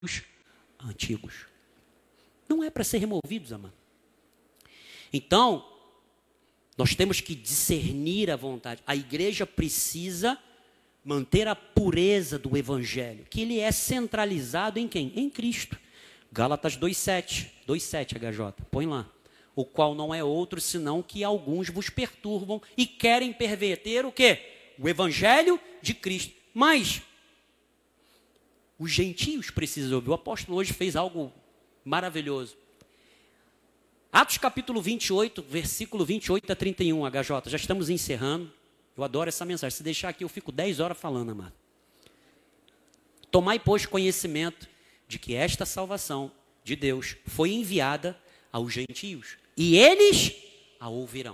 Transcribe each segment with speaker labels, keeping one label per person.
Speaker 1: antigos. Não é para ser removidos, amado. Então, nós temos que discernir a vontade. A igreja precisa manter a pureza do evangelho, que ele é centralizado em quem? Em Cristo. Gálatas 2,7, 2,7 HJ, põe lá. O qual não é outro senão que alguns vos perturbam e querem perverter o quê? O evangelho de Cristo. Mas os gentios precisam ouvir. O apóstolo hoje fez algo maravilhoso. Atos capítulo 28, versículo 28 a 31, HJ. Já estamos encerrando. Eu adoro essa mensagem. Se deixar aqui, eu fico 10 horas falando, amado. Tomai, pois, conhecimento de que esta salvação de Deus foi enviada aos gentios, e eles a ouvirão.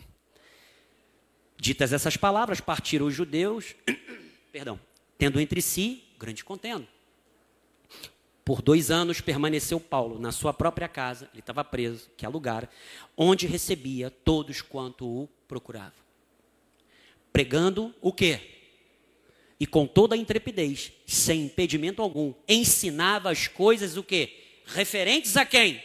Speaker 1: Ditas essas palavras, partiram os judeus, tendo entre si grande contenda. Por 2 anos permaneceu Paulo na sua própria casa, ele estava preso, que alugara, onde recebia todos quanto o procuravam. Pregando o quê? E com toda a intrepidez, sem impedimento algum, ensinava as coisas o quê? Referentes a quem?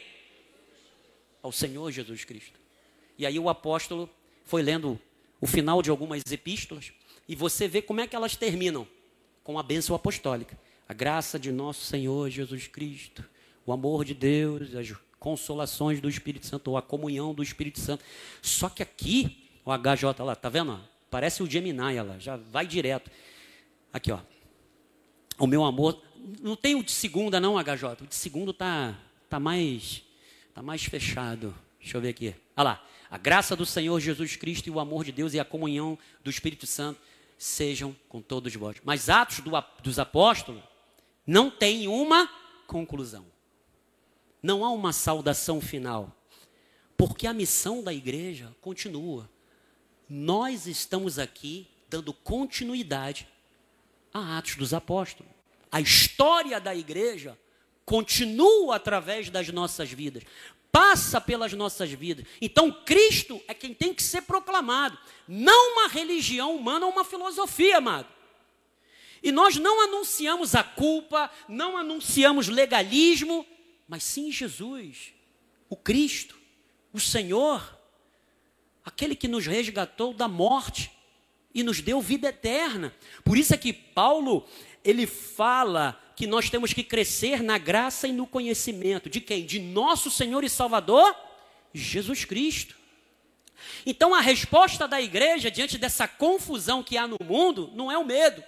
Speaker 1: Ao Senhor Jesus Cristo. E aí o apóstolo foi lendo o final de algumas epístolas, e você vê como é que elas terminam, com a bênção apostólica. A graça de nosso Senhor Jesus Cristo, o amor de Deus, as consolações do Espírito Santo, ou a comunhão do Espírito Santo. Só que aqui, o HJ lá, tá vendo? Parece o Gemini lá, já vai direto. Aqui, ó. O meu amor, não tem o de segunda não, HJ, o de segundo tá mais fechado. Deixa eu ver aqui. Olha lá. A graça do Senhor Jesus Cristo e o amor de Deus e a comunhão do Espírito Santo sejam com todos vós. Mas Atos dos Apóstolos não tem uma conclusão. Não há uma saudação final. Porque a missão da igreja continua. Nós estamos aqui dando continuidade a Atos dos Apóstolos. A história da igreja continua através das nossas vidas. Passa pelas nossas vidas. Então, Cristo é quem tem que ser proclamado. Não uma religião humana ou uma filosofia, amado. E nós não anunciamos a culpa, não anunciamos legalismo, mas sim Jesus, o Cristo, o Senhor, aquele que nos resgatou da morte e nos deu vida eterna. Por isso é que Paulo, ele fala que nós temos que crescer na graça e no conhecimento. De quem? De nosso Senhor e Salvador, Jesus Cristo. Então a resposta da igreja diante dessa confusão que há no mundo não é o medo.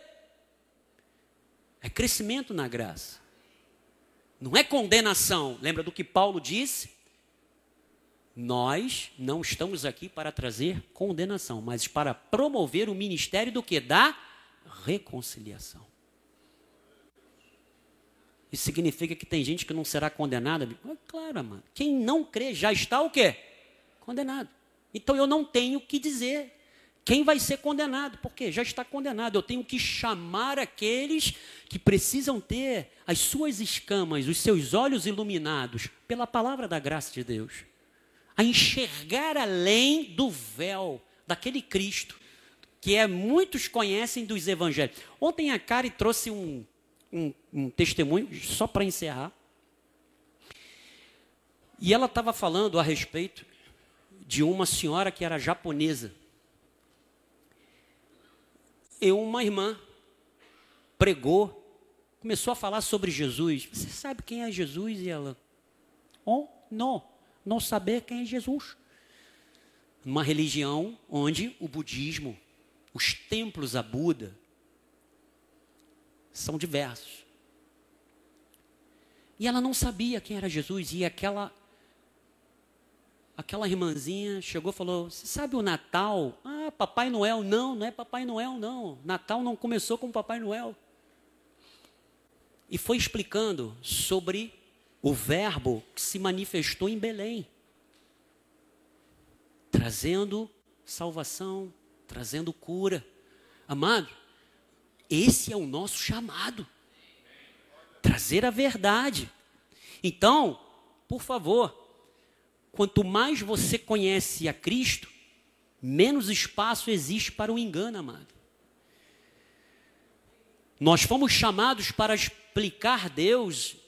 Speaker 1: É crescimento na graça. Não é condenação. Lembra do que Paulo disse? Nós não estamos aqui para trazer condenação, mas para promover o ministério do quê? Da reconciliação. Isso significa que tem gente que não será condenada? Claro, mano. Quem não crê já está o quê? Condenado. Então eu não tenho o que dizer. Quem vai ser condenado? Por quê? Já está condenado. Eu tenho que chamar aqueles que precisam ter as suas escamas, os seus olhos iluminados pela palavra da graça de Deus. A enxergar além do véu daquele Cristo que muitos conhecem dos evangelhos. Ontem a Kari trouxe um testemunho, só para encerrar. E ela estava falando a respeito de uma senhora que era japonesa. E uma irmã pregou, começou a falar sobre Jesus. Você sabe quem é Jesus? E ela, não saber quem é Jesus. Uma religião onde o budismo, os templos a Buda, são diversos. E ela não sabia quem era Jesus. E aquela irmãzinha chegou e falou, você sabe o Natal? Papai Noel. Não é Papai Noel, não. Natal não começou com Papai Noel. E foi explicando sobre o verbo que se manifestou em Belém. Trazendo salvação, trazendo cura. Amado, esse é o nosso chamado. Trazer a verdade. Então, por favor, quanto mais você conhece a Cristo, menos espaço existe para o engano, amado. Nós fomos chamados para explicar Deus